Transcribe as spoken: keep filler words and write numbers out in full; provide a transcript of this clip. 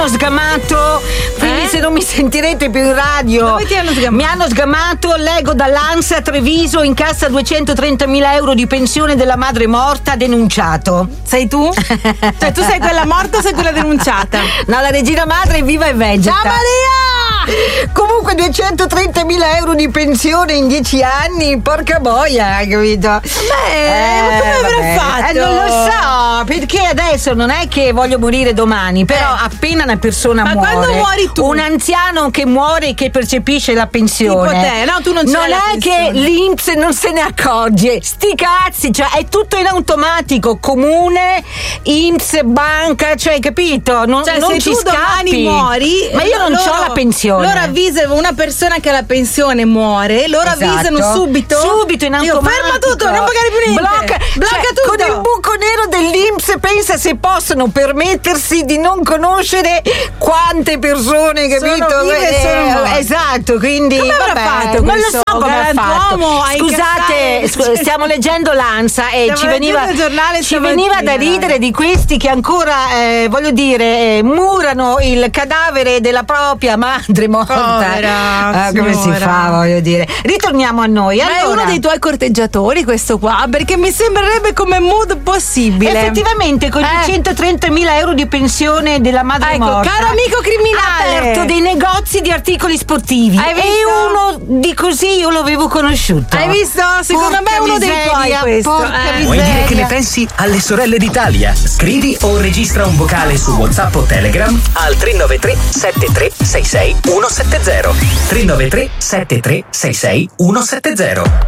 hanno sgamato, quindi Eh? se non mi sentirete più in radio. Dove ti hanno sgamato? Mi hanno sgamato, leggo dall'Ansa, Treviso incassa duecentotrentamila euro di pensione della madre morta, denunciato. Sei tu? Cioè tu sei quella morta o sei quella denunciata? No, la regina madre è viva e vegeta. Ciao Maria! Comunque duecentotrentamila euro di pensione in dieci anni, porca boia, hai capito? Beh, ma come avrà vabbè. fatto? Eh, non lo so, perché adesso non è che voglio morire domani, però Eh. appena una persona Ma muore, quando muori tu? un anziano che muore e che percepisce la pensione, Tipo te, no, tu non ce non l'hai la è che pensione. l'I N P S non se ne accorge, sti cazzi, cioè è tutto in automatico, comune, I N P S, banca, cioè capito? Non, Cioè, non se ci tu scappi. domani muori, Ma io non loro- ho la pensione. Loro avvisano una persona che ha la pensione muore, loro Esatto. avvisano subito. Subito in Dico, automatico. ferma tutto, non pagare più niente. Blocca, Blocca cioè, tutto. Con il buco nero dell'I N P S pensa se possono permettersi di non conoscere quante persone, capito? Sono vive e sono morte. Esatto, quindi Come avrà vabbè, fatto non lo questo so come ha galantuomo fatto. a Scusate, incassare- scu- stiamo leggendo l'Ansa e Stiamo ci veniva, leggendo il giornale ci veniva da stamattina. ridere di questi che ancora eh, voglio dire eh, murano il cadavere della propria madre morta. Povera Ah, come si signora. fa, voglio dire. Ritorniamo a noi. Ma è Allora, uno dei tuoi corteggiatori questo qua? Perché mi sembrerebbe come mood possibile. effettivamente con Eh. duecentotrentamila euro di pensione della madre Ecco, morta, caro amico criminale, ha aperto dei negozi di articoli sportivi. Hai visto? E uno di così io lo avevo conosciuto. Hai visto? Secondo Porca me è uno dei miseria, tuoi questo. porca eh. Vuoi dire che miseria. ne pensi alle sorelle d'Italia? Scrivi o registra un vocale su WhatsApp o Telegram al tre nove tre sette tre sei sei uno sette zero. tre nove tre sette tre sei sei uno sette zero.